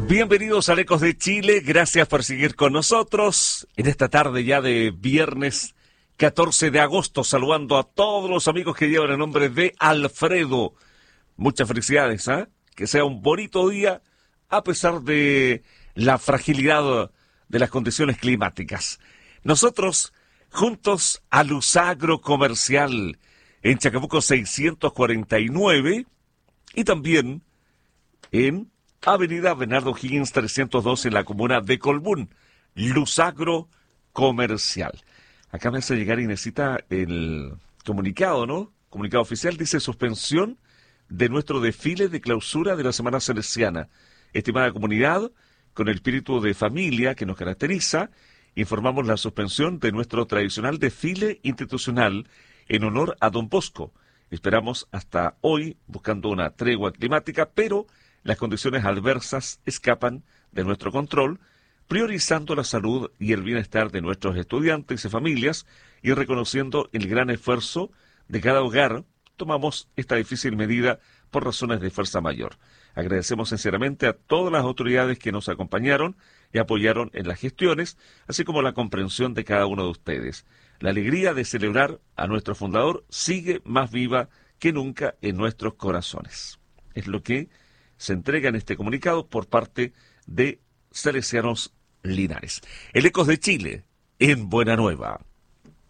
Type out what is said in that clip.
Bienvenidos a Ecos de Chile, gracias por seguir con nosotros en esta tarde ya de viernes 14 de agosto, saludando a todos los amigos que llevan el nombre de Alfredo. Muchas felicidades, que sea un bonito día a pesar de la fragilidad de las condiciones climáticas. Nosotros, juntos a Lusagro Comercial, en Chacabuco 649 y también en Avenida Bernardo Higgins 302 en la comuna de Colbún, Lusagro Comercial. Acá me hace llegar Inesita el comunicado, ¿no? Comunicado oficial, dice suspensión de nuestro desfile de clausura de la Semana Salesiana. Estimada comunidad, con el espíritu de familia que nos caracteriza, informamos la suspensión de nuestro tradicional desfile institucional en honor a Don Bosco. Esperamos hasta hoy buscando una tregua climática, pero las condiciones adversas escapan de nuestro control, priorizando la salud y el bienestar de nuestros estudiantes y familias y reconociendo el gran esfuerzo de cada hogar, tomamos esta difícil medida por razones de fuerza mayor. Agradecemos sinceramente a todas las autoridades que nos acompañaron y apoyaron en las gestiones, así como la comprensión de cada uno de ustedes. La alegría de celebrar a nuestro fundador sigue más viva que nunca en nuestros corazones. Es lo que se entrega en este comunicado por parte de Salesianos Linares. El Ecos de Chile, en Buena Nueva.